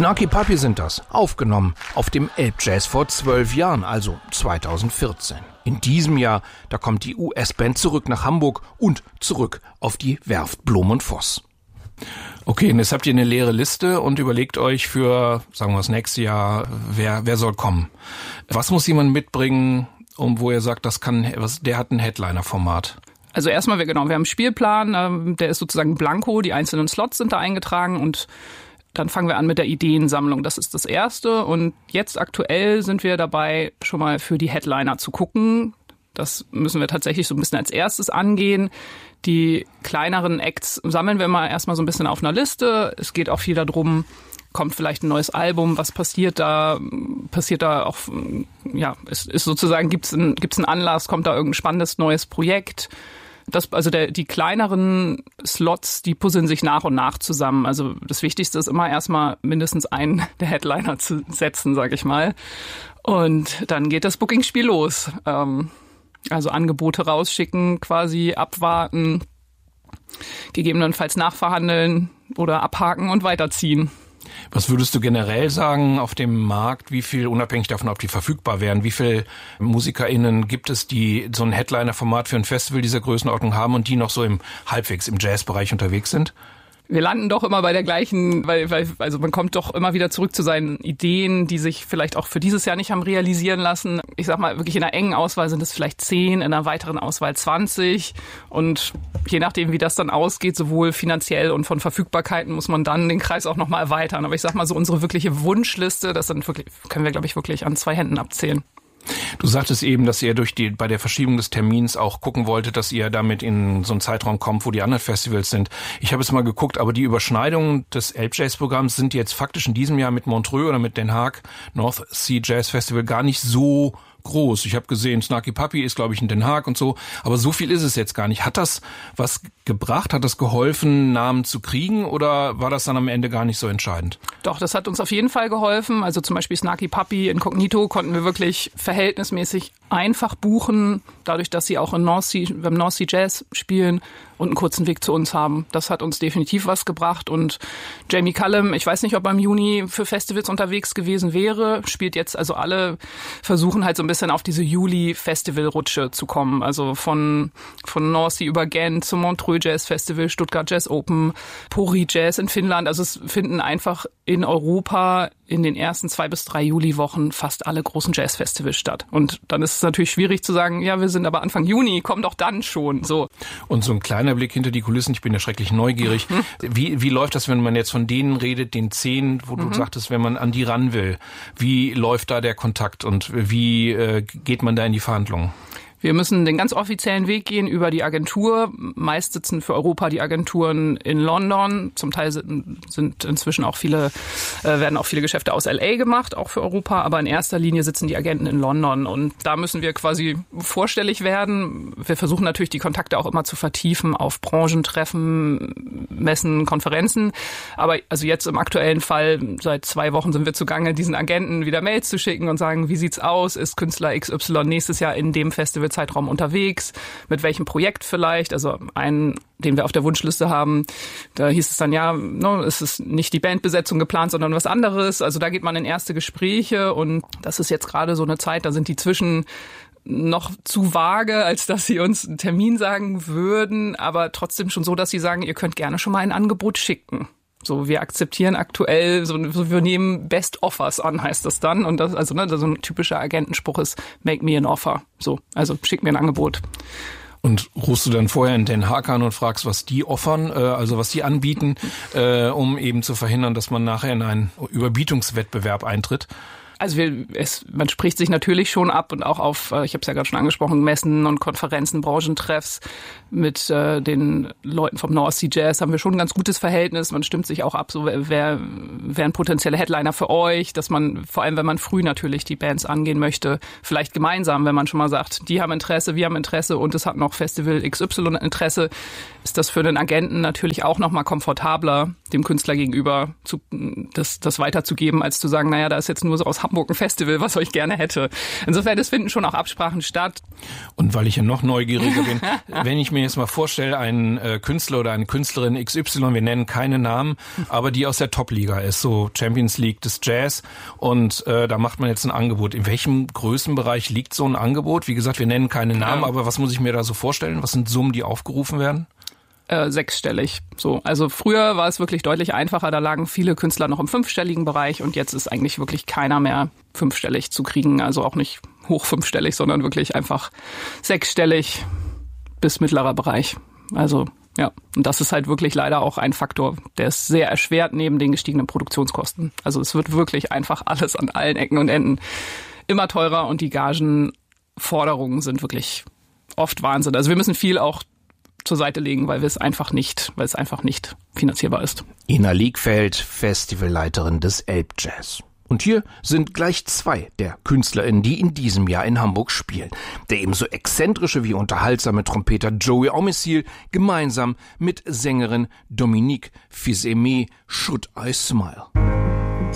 Snarky Puppy sind das, aufgenommen auf dem Elbjazz vor 12 Jahren, also 2014. In diesem Jahr, da kommt die US-Band zurück nach Hamburg und zurück auf die Werft Blom und Voss. Okay, und jetzt habt ihr eine leere Liste und überlegt euch für, sagen wir das nächste Jahr, wer soll kommen. Was muss jemand mitbringen, wo ihr sagt, der hat ein Headliner-Format? Also erstmal, wir haben einen Spielplan, der ist sozusagen blanko, die einzelnen Slots sind da eingetragen und dann fangen wir an mit der Ideensammlung. Das ist das Erste. Und jetzt aktuell sind wir dabei, schon mal für die Headliner zu gucken. Das müssen wir tatsächlich so ein bisschen als erstes angehen. Die kleineren Acts sammeln wir mal erstmal so ein bisschen auf einer Liste. Es geht auch viel darum, kommt vielleicht ein neues Album, was passiert da auch, ja, es ist sozusagen, gibt's einen Anlass, kommt da irgendein spannendes neues Projekt. Die kleineren Slots, die puzzeln sich nach und nach zusammen. Also das Wichtigste ist immer erstmal mindestens einen der Headliner zu setzen, sag ich mal. Und dann geht das Bookingspiel los. Also Angebote rausschicken, quasi abwarten, gegebenenfalls nachverhandeln oder abhaken und weiterziehen. Was würdest du generell sagen auf dem Markt, wie viel, unabhängig davon, ob die verfügbar wären, wie viele MusikerInnen gibt es, die so ein Headliner-Format für ein Festival dieser Größenordnung haben und die noch so halbwegs im Jazzbereich unterwegs sind? Wir landen doch immer bei der gleichen, weil man kommt doch immer wieder zurück zu seinen Ideen, die sich vielleicht auch für dieses Jahr nicht haben realisieren lassen. Ich sag mal, wirklich in einer engen Auswahl sind es vielleicht 10, in einer weiteren Auswahl 20. Und je nachdem, wie das dann ausgeht, sowohl finanziell und von Verfügbarkeiten, muss man dann den Kreis auch nochmal erweitern. Aber ich sag mal, so unsere wirkliche Wunschliste, können wir, glaube ich, wirklich an 2 Händen abzählen. Du sagtest eben, dass ihr bei der Verschiebung des Termins auch gucken wolltet, dass ihr damit in so einen Zeitraum kommt, wo die anderen Festivals sind. Ich habe es mal geguckt, aber die Überschneidungen des Elbjazz-Programms sind jetzt faktisch in diesem Jahr mit Montreux oder mit Den Haag North Sea Jazz Festival gar nicht so groß. Ich habe gesehen, Snarky Puppy ist, glaube ich, in Den Haag und so, aber so viel ist es jetzt gar nicht. Hat das was gebracht? Hat das geholfen, Namen zu kriegen oder war das dann am Ende gar nicht so entscheidend? Doch, das hat uns auf jeden Fall geholfen. Also zum Beispiel Snarky Puppy Incognito konnten wir wirklich verhältnismäßig einfach buchen, dadurch, dass sie auch beim North Sea Jazz spielen und einen kurzen Weg zu uns haben. Das hat uns definitiv was gebracht. Und Jamie Cullum, ich weiß nicht, ob er im Juni für Festivals unterwegs gewesen wäre, spielt jetzt, also alle versuchen halt so ein bisschen auf diese Juli-Festival-Rutsche zu kommen. Also von North Sea über Gent zum Montreux Jazz Festival, Stuttgart Jazz Open, Pori Jazz in Finnland. Also es finden einfach in Europa in den ersten 2 bis 3 Juliwochen fast alle großen Jazzfestivals statt. Und dann ist es natürlich schwierig zu sagen, ja, wir sind aber Anfang Juni, komm doch dann schon. So. Und so ein kleiner Blick hinter die Kulissen, ich bin ja schrecklich neugierig. Wie läuft das, wenn man jetzt von denen redet, den 10, wo du sagtest, wenn man an die ran will? Wie läuft da der Kontakt und wie geht man da in die Verhandlungen? Wir müssen den ganz offiziellen Weg gehen über die Agentur. Meist sitzen für Europa die Agenturen in London. Zum Teil sind inzwischen auch werden auch viele Geschäfte aus LA gemacht, auch für Europa. Aber in erster Linie sitzen die Agenten in London. Und da müssen wir quasi vorstellig werden. Wir versuchen natürlich, die Kontakte auch immer zu vertiefen auf Branchentreffen, Messen, Konferenzen. Aber also jetzt im aktuellen Fall, seit 2 Wochen sind wir zugange, diesen Agenten wieder Mails zu schicken und sagen, wie sieht's aus? Ist Künstler XY nächstes Jahr in dem Festival Zeitraum unterwegs, mit welchem Projekt vielleicht, also einen, den wir auf der Wunschliste haben, da hieß es dann, ja, es ist nicht die Bandbesetzung geplant, sondern was anderes, also da geht man in erste Gespräche und das ist jetzt gerade so eine Zeit, da sind die zwischen noch zu vage, als dass sie uns einen Termin sagen würden, aber trotzdem schon so, dass sie sagen, ihr könnt gerne schon mal ein Angebot schicken. So, wir akzeptieren aktuell, wir nehmen Best Offers an, heißt das dann. Und das, also, so ein typischer Agentenspruch ist, make me an offer. So, also schick mir ein Angebot. Und rufst du dann vorher in Den Haag an und fragst, was die offern, also was die anbieten, um eben zu verhindern, dass man nachher in einen Überbietungswettbewerb eintritt? Also man spricht sich natürlich schon ab und auch auf, ich habe es ja gerade schon angesprochen, Messen und Konferenzen, Branchentreffs mit den Leuten vom North Sea Jazz haben wir schon ein ganz gutes Verhältnis. Man stimmt sich auch ab, so wer ein potenzieller Headliner für euch, dass man, vor allem wenn man früh natürlich die Bands angehen möchte, vielleicht gemeinsam, wenn man schon mal sagt, die haben Interesse, wir haben Interesse und es hat noch Festival XY Interesse, ist das für den Agenten natürlich auch nochmal komfortabler, dem Künstler gegenüber das weiterzugeben, als zu sagen, naja, da ist jetzt nur so aus Hamburg ein Festival, was ich gerne hätte. Insofern, es finden schon auch Absprachen statt. Und weil ich ja noch neugieriger bin, wenn ich mir jetzt mal vorstelle, einen Künstler oder eine Künstlerin XY, wir nennen keine Namen, aber die aus der Top-Liga ist, so Champions League des Jazz, und da macht man jetzt ein Angebot. In welchem Größenbereich liegt so ein Angebot? Wie gesagt, wir nennen keine Namen, aber was muss ich mir da so vorstellen? Was sind Summen, die aufgerufen werden? Sechsstellig. So, also früher war es wirklich deutlich einfacher, da lagen viele Künstler noch im fünfstelligen Bereich und jetzt ist eigentlich wirklich keiner mehr fünfstellig zu kriegen, also auch nicht hoch fünfstellig, sondern wirklich einfach sechsstellig bis mittlerer Bereich. Also ja, und das ist halt wirklich leider auch ein Faktor, der es sehr erschwert neben den gestiegenen Produktionskosten. Also es wird wirklich einfach alles an allen Ecken und Enden immer teurer und die Gagenforderungen sind wirklich oft Wahnsinn. Also wir müssen viel auch zur Seite legen, weil es einfach nicht finanzierbar ist. Ina Liegfeld, Festivalleiterin des Elbjazz. Und hier sind gleich zwei der KünstlerInnen, die in diesem Jahr in Hamburg spielen. Der ebenso exzentrische wie unterhaltsame Trompeter Joey Omissil gemeinsam mit Sängerin Dominique Fils-Aimé Should I Smile.